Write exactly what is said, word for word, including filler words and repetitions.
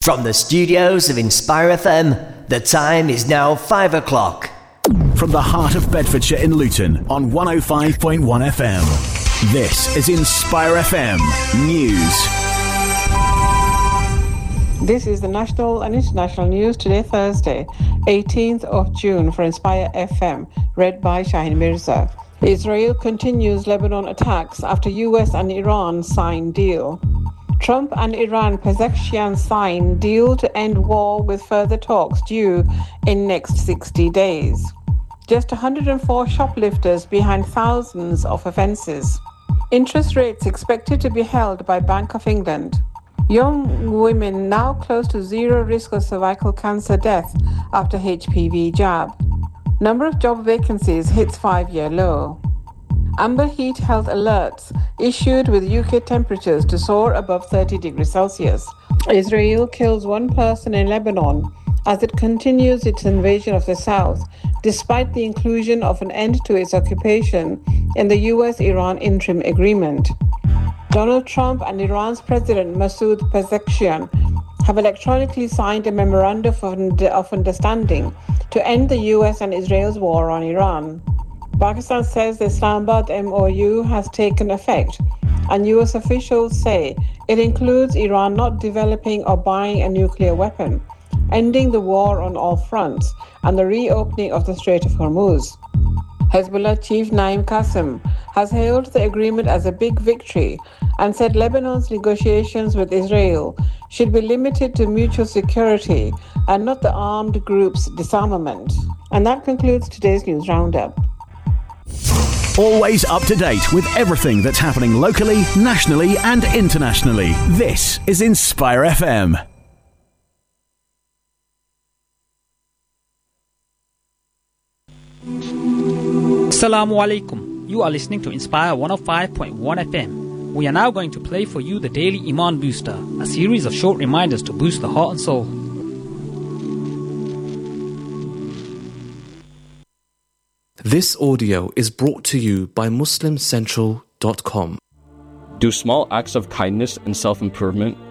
From the studios of Inspire F M, the time is now five o'clock. From the heart of Bedfordshire in Luton on one oh five point one F M. This is Inspire F M News. This is the national and international news today, Thursday, eighteenth of June for Inspire F M, read by Shaheen Mirza. Israel continues Lebanon attacks after U S and Iran sign deal. Trump and Iran Pezeshkian sign deal to end war with further talks due in next sixty days. Just one hundred four shoplifters behind thousands of offences. Interest rates expected to be held by Bank of England. Young women now close to zero risk of cervical cancer death after H P V jab. Number of job vacancies hits five-year low. Amber heat health alerts issued with U K temperatures to soar above thirty degrees Celsius. Israel kills one person in Lebanon as it continues its invasion of the south, despite the inclusion of an end to its occupation in the U S-Iran interim agreement. Donald Trump and Iran's President Masoud Pezeshkian have electronically signed a memorandum of understanding to end the U S and Israel's war on Iran. Pakistan says the Islamabad M O U has taken effect, and U S officials say it includes Iran not developing or buying a nuclear weapon, ending the war on all fronts, and the reopening of the Strait of Hormuz. Hezbollah chief Naim Qassem has hailed the agreement as a big victory and said Lebanon's negotiations with Israel should be limited to mutual security and not the armed group's disarmament. And that concludes today's news roundup. Always up to date with everything that's happening locally, nationally and internationally. This is Inspire F M. Assalamu alaikum. You are listening to Inspire one oh five point one F M. We are now going to play for you the Daily Iman Booster, a series of short reminders to boost the heart and soul. This audio is brought to you by Muslim Central dot com. Do small acts of kindness and self-improvement